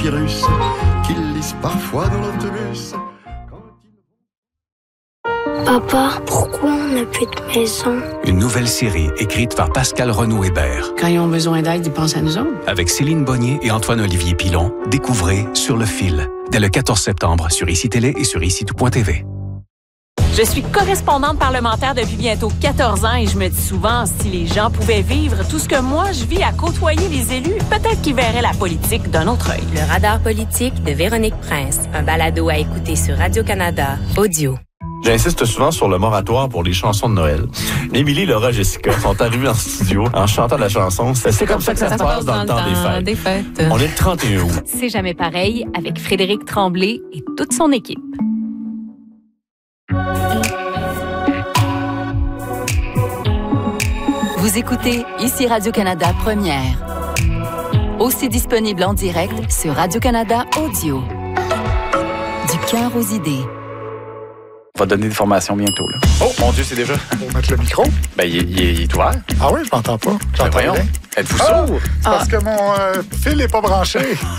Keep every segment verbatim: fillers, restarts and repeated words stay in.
papyrus qu'ils lisent parfois dans l'autobus. Papa, pourquoi on n'a plus de maison? Une nouvelle série écrite par Pascal Renaud-Hébert. Quand ils ont besoin d'aide, ils pensent à nous autres. Avec Céline Bonnier et Antoine-Olivier Pilon, découvrez Sur le fil, dès le quatorze septembre sur I C I Télé et sur I C I tout point T V. Je suis correspondante parlementaire depuis bientôt quatorze ans et je me dis souvent, si les gens pouvaient vivre tout ce que moi je vis à côtoyer les élus, peut-être qu'ils verraient la politique d'un autre œil. Le radar politique de Véronique Prince, un balado à écouter sur Radio-Canada, audio. J'insiste souvent sur le moratoire pour les chansons de Noël. Émilie, Laura, Jessica sont arrivées en studio en chantant la chanson. C'est, c'est comme ça que ça se passe dans le temps des fêtes. Des fêtes. On est le trente et un août. C'est jamais pareil avec Frédéric Tremblay et toute son équipe. Vous écoutez ici Radio-Canada Première. Aussi disponible en direct sur Radio-Canada Audio. Du cœur aux idées. On va donner des formations bientôt. Là. Oh, mon Dieu, c'est déjà... Pour mettre le micro? Ben, il, il, il est ouvert. Ah oui, je m'entends pas. J'entends ben, bien. Êtes-vous ah, sourd? C'est parce que mon euh, fil n'est pas branché.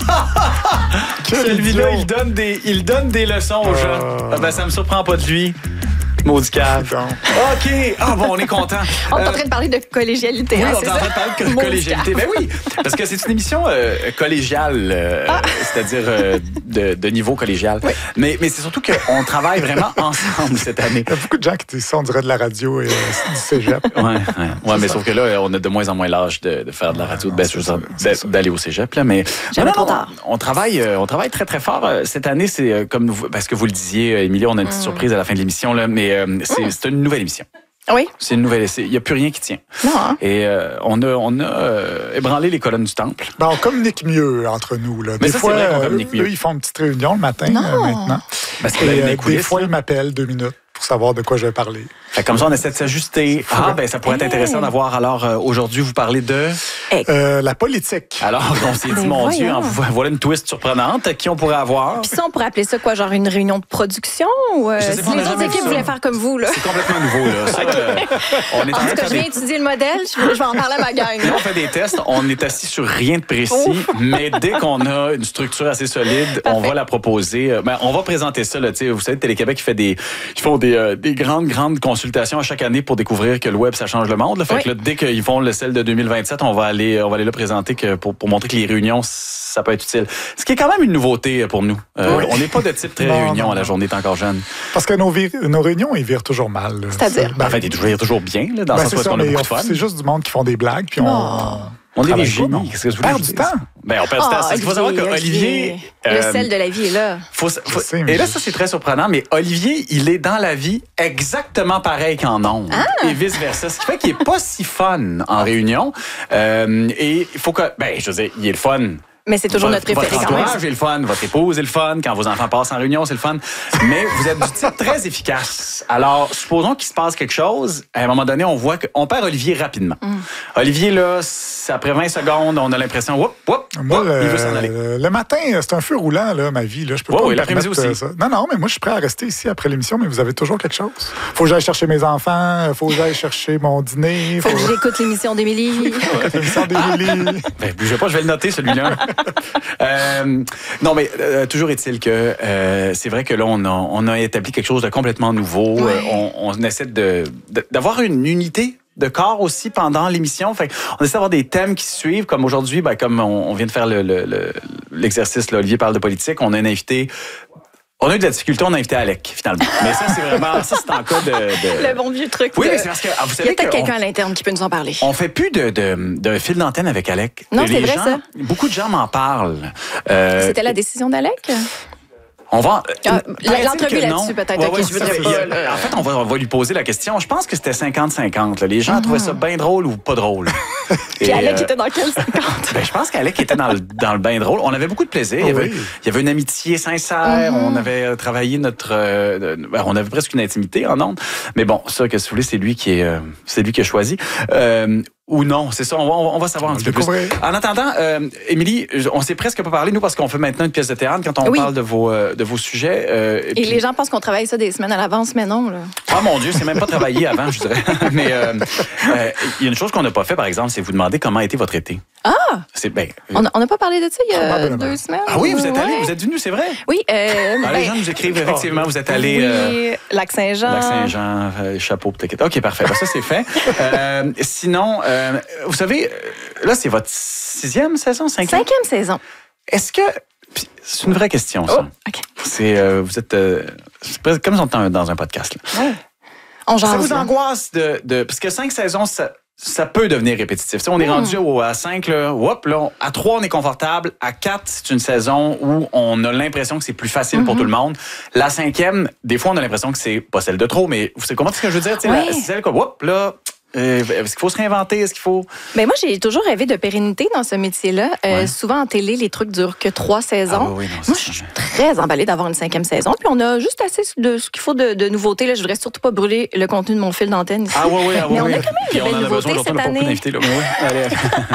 Celui-là, il donne, des, il donne des leçons aux gens. Euh... Ah ben, ça me surprend pas de lui. Maudit cave. OK. Ah bon, on est content. On est euh, en train de parler de collégialité. Oui, hein, on est en train de parler de collégialité. Ben oui, parce que c'est une émission euh, collégiale, euh, ah. c'est-à-dire euh, de, de niveau collégial. Oui. Mais, mais c'est surtout qu'on travaille vraiment ensemble cette année. Il y a beaucoup de gens qui disent ça, on dirait de la radio et euh, du cégep. Oui, ouais. ouais, mais ça. Sauf que là, on a de moins en moins l'âge de, de faire de la radio, ben, ouais, d'aller au cégep. Là, mais Jamais non, trop non, tard. On, on, travaille, on travaille très, très fort. Cette année, c'est comme nous, parce que vous le disiez, Émilie, on a une petite mm. surprise à la fin de l'émission, là, mais euh, c'est, mm. c'est une nouvelle émission. Oui. C'est une nouvelle essai. Il n'y a plus rien qui tient. Non. Hein? Et euh, on a, on a euh, ébranlé les colonnes du temple. Ben, on communique mieux entre nous. Là. Mais des ça, fois, c'est vrai qu'on euh, communique mieux. Eux, ils font une petite réunion le matin euh, maintenant. Parce que Et, euh, des coulisses, fois, ils m'appellent deux minutes pour savoir de quoi je vais parler. Fait comme ça, on essaie de s'ajuster. Ah, ben ça pourrait être intéressant d'avoir, alors, euh, aujourd'hui, vous parlez de... Euh, la politique. Alors, on s'est dit, mon Dieu, hein, voilà une twist surprenante. Qui on pourrait avoir? Puis ça, on pourrait appeler ça quoi, genre une réunion de production? Ou euh, si les autres équipes voulaient faire comme vous, là? C'est complètement nouveau, là. Ça, euh, on est en en tout cas, je viens des... étudier le modèle, je vais en parler à ma gang. Là, on fait des tests, on est assis sur rien de précis, Ouf. mais dès qu'on a une structure assez solide, Parfait. on va la proposer. Ben, on va présenter ça, là, vous savez, Télé-Québec, ils fait des, ils font des, euh, des grandes, grandes consultations à chaque année pour découvrir que le web, ça change le monde. Là. Fait oui. que là, dès qu'ils font le celle de deux mille vingt-sept, on va aller, on va aller là présenter que pour, pour montrer que les réunions, ça peut être utile. Ce qui est quand même une nouveauté pour nous. Euh, oui. On n'est pas de type très non, réunion non, à la journée tant encore jeune. Parce que nos, vir- nos réunions, ils virent toujours mal. Là. C'est-à-dire? Ben, en fait, ils virent toujours bien, là, dans ben, le sens où on a beaucoup de fun. C'est juste du monde qui font des blagues, puis on... Oh. On est des génies. Qu'est-ce que je voulais perd du temps. Ben, on perd du oh, temps. Il faut savoir qu'Olivier... Le euh, sel de la vie est là. Faut, faut, sais, et là, ça, c'est très surprenant, mais Olivier, il est dans la vie exactement pareil qu'en ondes. Ah. Et vice-versa. Ce qui fait qu'il n'est pas si fun en réunion. Euh, et il faut que... Ben, je veux dire, il est le fun. Mais c'est toujours votre, notre préféré. Votre entourage est le fun, votre épouse est le fun, quand vos enfants passent en réunion, c'est le fun. Mais vous êtes du type très efficace. Alors, supposons qu'il se passe quelque chose, à un moment donné, on voit qu'on perd Olivier rapidement. Mm. Olivier, là, après vingt secondes, on a l'impression, whoop, whoop, moi, whoop, le, il veut s'en aller. Le matin, c'est un feu roulant, là, ma vie. Là. Je peux oh, pas oui, me l'après-midi aussi. Ça. Non, non, mais moi, je suis prêt à rester ici après l'émission, mais vous avez toujours quelque chose. Faut que j'aille chercher mes enfants, faut que j'aille chercher mon dîner. Faut, faut que j'écoute l'émission d'Émilie. l'émission d'Émilie. Ah. Ben, bougez pas, je vais le noter, celui-là. Euh, non, mais euh, toujours est-il que euh, c'est vrai que là, on a, on a établi quelque chose de complètement nouveau. Ouais. Euh, on, on essaie de, de, d'avoir une unité de corps aussi pendant l'émission. Fait on essaie d'avoir des thèmes qui se suivent, comme aujourd'hui, ben, comme on, on vient de faire le, le, le, l'exercice, là, Olivier parle de politique, on a un invité... On a eu de la difficulté, on a invité Alec, finalement. Mais ça, c'est vraiment, ça, c'est en cas de, de... Le bon vieux truc. Oui, de... mais c'est parce que, ah, vous savez. Il y a peut-être que quelqu'un on... à l'interne qui peut nous en parler. On fait plus de, de, de fil d'antenne avec Alec. Non, les c'est vrai, gens, ça. Beaucoup de gens m'en parlent. Euh, C'était la décision d'Alec? On va. Ah, l'entrevue là-dessus, peut-être. Ouais, okay, ouais, je voudrais pas, pas, en fait, on va, on va lui poser la question. Je pense que c'était cinquante cinquante. Les gens mm-hmm. trouvaient ça bien drôle ou pas drôle. Puis Alec euh, était dans quel cinquante? Ben, je pense qu'Alec était dans le, dans le bien drôle. On avait beaucoup de plaisir. Oh, il, y avait, oui. il y avait une amitié sincère. Mm-hmm. On avait travaillé notre... Euh, ben, on avait presque une intimité en ondes. Mais bon, ça, que si vous voulez, c'est lui qui, est, euh, c'est lui qui a choisi. Euh, Ou non, c'est ça, on va, on va savoir un petit peu plus. En attendant, euh, Émilie, on s'est presque pas parlé, nous, parce qu'on fait maintenant une pièce de théâtre quand on oui. parle de vos, euh, de vos sujets. Euh, et et puis... les gens pensent qu'on travaille ça des semaines à l'avance, mais non. Là. Ah mon Dieu, c'est même pas travaillé avant, je dirais. Mais euh, euh, il y a une chose qu'on n'a pas fait, par exemple, c'est vous demander comment a été votre été. Ah! C'est, ben, on n'a pas parlé de ça il y a deux semaines? Ah oui, vous êtes ouais. allés, vous êtes venus, c'est vrai? Oui. Euh, ah, ben, les gens nous écrivent, effectivement, vous êtes allés... Oui, euh, Lac-Saint-Jean. Lac-Saint-Jean, euh, chapeau, peut-être. OK, parfait. Ben, ça, c'est fait. euh, sinon, euh, vous savez, là, c'est votre sixième saison, cinquième? Cinquième saison. Est-ce que... C'est une vraie question, ça. Oh, OK. C'est, euh, vous êtes... Euh, c'est presque comme si on était dans un podcast, là. Ouais. On ça jase, vous là. angoisse de, de... Parce que cinq saisons, ça... Ça peut devenir répétitif. T'sais, on est mmh. rendu au, à cinq, là, whoop, là, à trois, on est confortable. À quatre, c'est une saison où on a l'impression que c'est plus facile mmh. pour tout le monde. La cinquième, des fois, on a l'impression que c'est pas celle de trop, mais vous savez comment ce que je veux dire? Ouais. La, c'est celle comme, whoop, là... Euh, est-ce qu'il faut se réinventer? Est-ce qu'il faut... Mais moi, j'ai toujours rêvé de pérennité dans ce métier-là. Euh, ouais. Souvent, en télé, les trucs durent que trois saisons. Ah, oui, non, moi, je suis très emballée d'avoir une cinquième saison. Puis on a juste assez de ce qu'il faut de, de nouveautés. Là, je voudrais surtout pas brûler le contenu de mon fil d'antenne ici. Ah oui, oui, ah, mais oui. on a quand même Puis de belles nouveautés cette année. Là. Oui. Allez.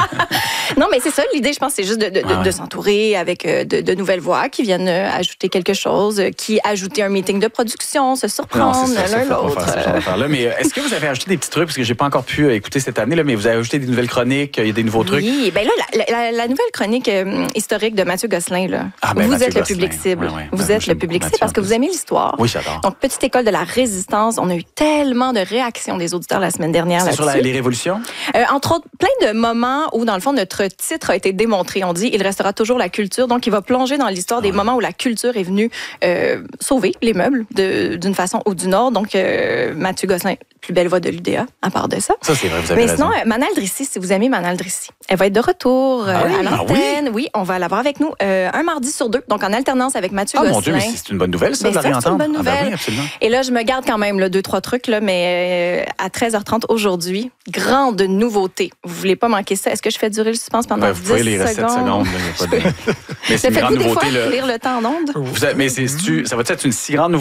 Non, mais c'est ça. L'idée, je pense, c'est juste de, de, ah, ouais. de s'entourer avec de, de nouvelles voix qui viennent ajouter quelque chose, qui ajouter un meeting de production, se surprendre l'un l'autre. Mais est-ce que vous avez ajouté des petits trucs? Parce que j'ai pas encore pu écouter cette année, là, mais vous avez ajouté des nouvelles chroniques, il y a des nouveaux oui, trucs. Oui, bien là, la, la, la nouvelle chronique euh, historique de Mathieu Gosselin, là, ah, ben, vous Mathieu êtes le Gosselin. public cible. Ouais, ouais. Vous ben, êtes le public cible parce que vous aimez l'histoire. Oui, j'adore. Donc, petite école de la résistance, on a eu tellement de réactions des auditeurs la semaine dernière. C'est sur la, les révolutions? Euh, entre autres, plein de moments où, dans le fond, notre titre a été démontré. On dit « Il restera toujours la culture ». Donc, il va plonger dans l'histoire ah, des ouais. moments où la culture est venue euh, sauver les meubles de, d'une façon ou d'une autre. Donc, euh, Mathieu Gosselin, plus belle voix de l'U D A, à part de ça. Ça, c'est vrai, vous avez Mais raison. sinon, euh, Manal Drissi, si vous aimez Manal Drissi, elle va être de retour euh, ah oui, à l'antenne. Ah oui? oui, on va l'avoir avec nous euh, un mardi sur deux, donc en alternance avec Mathieu ah, Gosselin. mon Dieu, mais c'est une bonne nouvelle, ça, mais de la ça, réentendre. C'est une bonne nouvelle. Ah, ben oui, absolument. Et là, je me garde quand même là, deux, trois trucs, là, mais euh, à treize heures trente aujourd'hui, grande nouveauté. Vous voulez pas manquer ça? Est-ce que je fais durer le suspense pendant ben, dix secondes? Vous pouvez lire sept secondes. Là, y a pas de... mais c'est une grande nouveauté. Fois, là. Lire le temps en ondes? Vous avez, mais c'est, ça va être une si grande nouveauté